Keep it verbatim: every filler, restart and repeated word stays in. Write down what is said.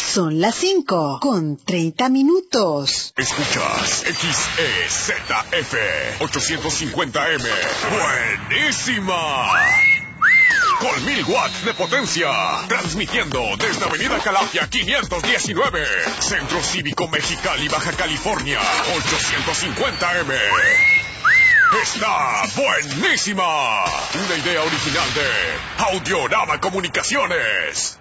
Son las cinco con treinta minutos. Escuchas X E Z F ochocientos cincuenta M. ¡Buenísima! Con mil watts de potencia. Transmitiendo desde Avenida Calafia quinientos diecinueve. Centro Cívico Mexicali, Baja California. ochocientos cincuenta M. ¡Está buenísima! Una idea original de Audiorama Comunicaciones.